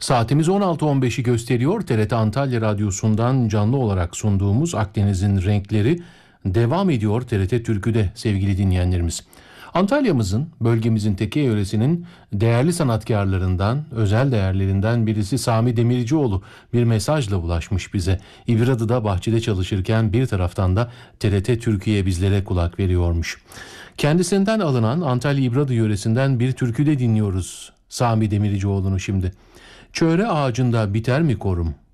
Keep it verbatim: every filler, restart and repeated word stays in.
Saatimiz on altı on beşi gösteriyor. T R T Antalya Radyosu'ndan canlı olarak sunduğumuz Akdeniz'in renkleri devam ediyor T R T Türkü'de sevgili dinleyenlerimiz. Antalya'mızın, bölgemizin Teke yöresinin değerli sanatkarlarından, özel değerlerinden birisi Sami Demircioğlu bir mesajla ulaşmış bize. İbradı'da bahçede çalışırken bir taraftan da T R T Türkiye bizlere kulak veriyormuş. Kendisinden alınan Antalya İbradı yöresinden bir türküde dinliyoruz Sami Demircioğlu'nu şimdi. Çöre ağacında biter mi korum?